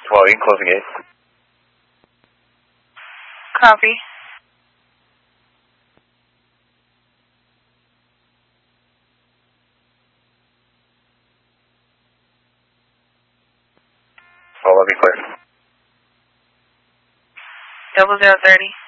12, you can close the gate. Copy. Well, let me clear. 0030.